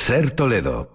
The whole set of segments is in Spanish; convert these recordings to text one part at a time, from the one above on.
Ser Toledo.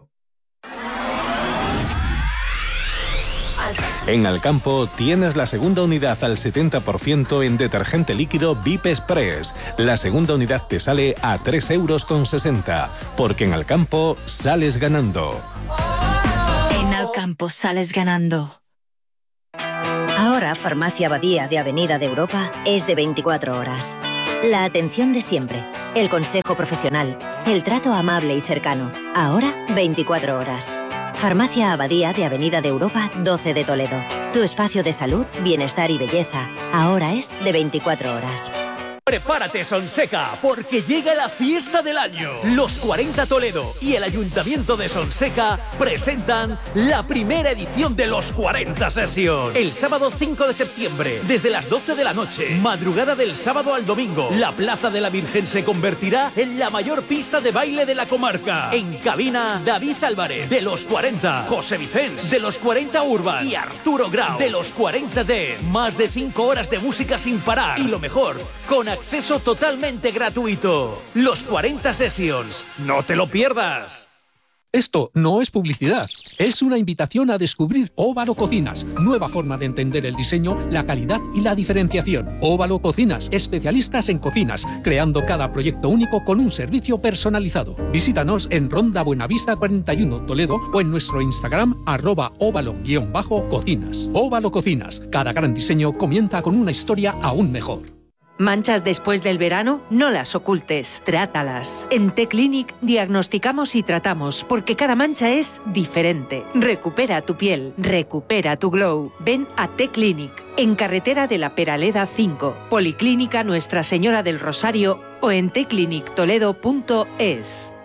En Alcampo tienes la segunda unidad al 70% en detergente líquido VIP Express. La segunda unidad te sale a 3,60 €, porque en Alcampo sales ganando. En Alcampo sales ganando. Ahora Farmacia Abadía de Avenida de Europa es de 24 horas. La atención de siempre, el consejo profesional, el trato amable y cercano. Ahora 24 horas. Farmacia Abadía de Avenida de Europa 12 de Toledo. Tu espacio de salud, bienestar y belleza. Ahora es de 24 horas. Prepárate, Sonseca, porque llega la fiesta del año. Los 40 Toledo y el Ayuntamiento de Sonseca presentan la primera edición de los 40 Sessions. El sábado 5 de septiembre, desde las 12 de la noche, madrugada del sábado al domingo, la Plaza de la Virgen se convertirá en la mayor pista de baile de la comarca. En cabina, David Álvarez, de los 40, José Vicens, de los 40 Urban y Arturo Grau, de los 40 Dance. Más de 5 horas de música sin parar. Y lo mejor, con acceso totalmente gratuito. Los 40 Sessions. ¡No te lo pierdas! Esto no es publicidad, es una invitación a descubrir Óvalo Cocinas, nueva forma de entender el diseño, la calidad y la diferenciación. Óvalo Cocinas, especialistas en cocinas, creando cada proyecto único con un servicio personalizado. Visítanos en Ronda Buenavista 41 Toledo o en nuestro Instagram @óvalo_cocinas. Óvalo Cocinas, cada gran diseño comienza con una historia aún mejor. ¿Manchas después del verano? No las ocultes, trátalas. En T-Clinic diagnosticamos y tratamos, porque cada mancha es diferente. Recupera tu piel, recupera tu glow. Ven a T-Clinic, en carretera de la Peraleda 5, Policlínica Nuestra Señora del Rosario o en tclinictoledo.es.